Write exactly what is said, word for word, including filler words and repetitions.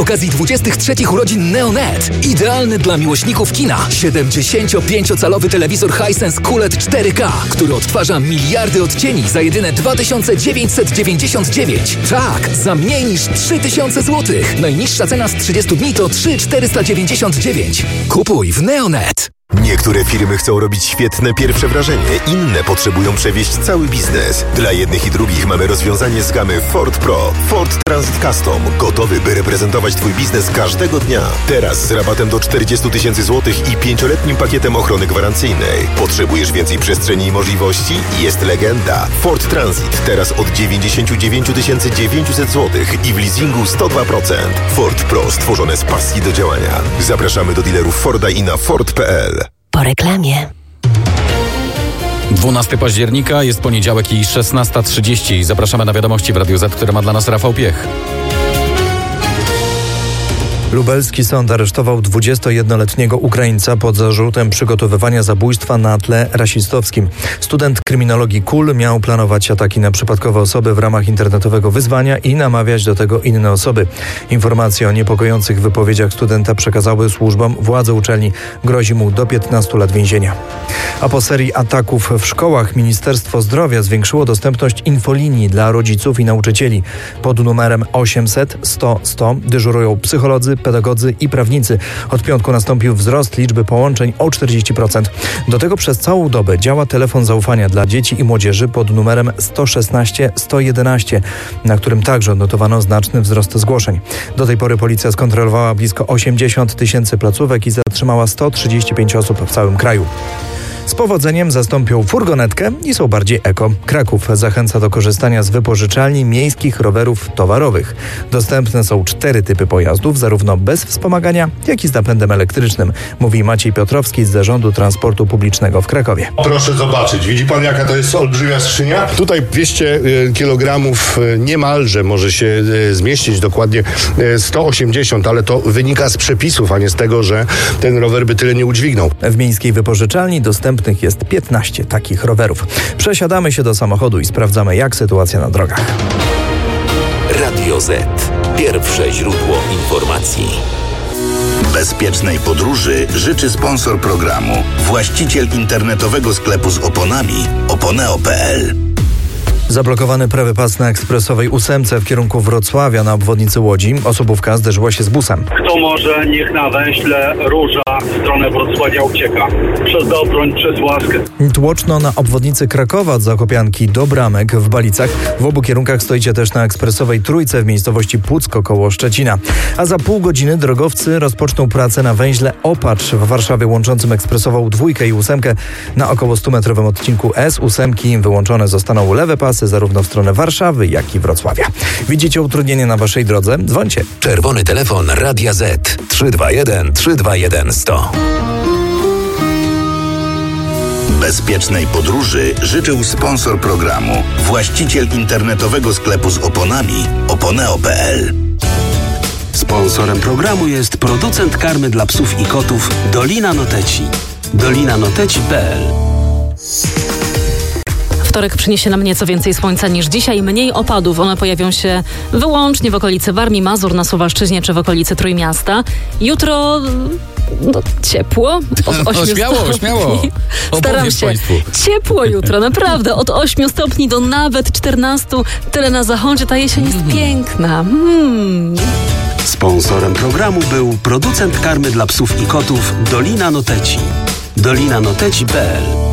okazji dwudziestych trzecich urodzin Neonet. Idealny dla miłośników kina. siedemdziesięciopięciocalowy telewizor Hisense Q L E D cztery K, który odtwarza miliardy odcieni za jedyne dwa tysiące dziewięćset dziewięćdziesiąt dziewięć. Tak, za mniej niż trzy tysiące złotych. Najniższa cena z trzydziestu dni to trzy tysiące czterysta dziewięćdziesiąt dziewięć. Kupuj w Neonet. Niektóre firmy chcą robić świetne pierwsze wrażenie, inne potrzebują przewieźć cały biznes. Dla jednych i drugich mamy rozwiązanie z gamy Ford Pro. Ford Transit Custom. Gotowy, by reprezentować Twój biznes każdego dnia. Teraz z rabatem do czterdzieści tysięcy złotych i pięcioletnim pakietem ochrony gwarancyjnej. Potrzebujesz więcej przestrzeni i możliwości? Jest legenda. Ford Transit teraz od dziewięćdziesiąt dziewięć tysięcy dziewięćset złotych i w leasingu sto dwa procent. Ford Pro stworzone z pasji do działania. Zapraszamy do dealerów Forda i na Ford kropka p l. Po reklamie. dwunastego października jest poniedziałek i szesnasta trzydzieści. Zapraszamy na wiadomości w Radiu Z, które ma dla nas Rafał Piech. Lubelski sąd aresztował dwudziestojednoletniego Ukraińca pod zarzutem przygotowywania zabójstwa na tle rasistowskim. Student kryminologii K U L miał planować ataki na przypadkowe osoby w ramach internetowego wyzwania i namawiać do tego inne osoby. Informacje o niepokojących wypowiedziach studenta przekazały służbom władze uczelni. Grozi mu do piętnastu lat więzienia. A po serii ataków w szkołach Ministerstwo Zdrowia zwiększyło dostępność infolinii dla rodziców i nauczycieli. Pod numerem osiemset sto sto dyżurują psycholodzy, pedagodzy i prawnicy. Od piątku nastąpił wzrost liczby połączeń o czterdzieści procent. Do tego przez całą dobę działa telefon zaufania dla dzieci i młodzieży pod numerem sto szesnaście sto jedenaście, na którym także odnotowano znaczny wzrost zgłoszeń. Do tej pory policja skontrolowała blisko osiemdziesiąt tysięcy placówek i zatrzymała sto trzydzieści pięć osób w całym kraju. Z powodzeniem zastąpią furgonetkę i są bardziej eko. Kraków zachęca do korzystania z wypożyczalni miejskich rowerów towarowych. Dostępne są cztery typy pojazdów, zarówno bez wspomagania, jak i z napędem elektrycznym, mówi Maciej Piotrowski z Zarządu Transportu Publicznego w Krakowie. Proszę zobaczyć, widzi pan, jaka to jest olbrzymia skrzynia? Tutaj dwieście kilogramów niemalże może się zmieścić, dokładnie sto osiemdziesiąt, ale to wynika z przepisów, a nie z tego, że ten rower by tyle nie udźwignął. W miejskiej wypożyczalni dostępnych jest piętnaście takich rowerów. Przesiadamy się do samochodu i sprawdzamy, jak sytuacja na drogach. Radio Z. Pierwsze źródło informacji. Bezpiecznej podróży życzy sponsor programu, właściciel internetowego sklepu z oponami oponeo kropka p l. Zablokowany prawy pas na ekspresowej ósemce w kierunku Wrocławia na obwodnicy Łodzi. Osobówka zderzyła się z busem. Kto może, niech na węźle Róża w stronę Wrocławia ucieka. Przez Dobroń, przez Łaskę. Tłoczno na obwodnicy Krakowa od Zakopianki do Bramek w Balicach. W obu kierunkach stoicie też na ekspresowej Trójce w miejscowości Pucko koło Szczecina. A za pół godziny drogowcy rozpoczną pracę na węźle Opacz w Warszawie łączącym ekspresową dwójkę i ósemkę. Na około stumetrowym odcinku S ósemki wyłączone zostaną lewe pasy zarówno w stronę Warszawy, jak i Wrocławia. Widzicie utrudnienie na waszej drodze? Dzwońcie. Czerwony telefon Radia Z trzy dwa jeden trzy dwa jeden sto. Bezpiecznej podróży życzył sponsor programu, właściciel internetowego sklepu z oponami oponeo kropka p l. Sponsorem programu jest producent karmy dla psów i kotów Dolina Noteci. dolina noteci kropka p l. Wtorek przyniesie nam nieco więcej słońca niż dzisiaj, mniej opadów. One pojawią się wyłącznie w okolicy Warmii, Mazur, na Suwalszczyźnie czy w okolicy Trójmiasta. Jutro no, ciepło. Od ośmiu no, śmiało, stopni. śmiało. Staram się. Państwu. Ciepło jutro, naprawdę. Od ośmiu stopni do nawet czternastu. Tyle na zachodzie. Ta jesień jest mm. piękna. Mm. Sponsorem programu był producent karmy dla psów i kotów Dolina Noteci. dolina noteci kropka p l.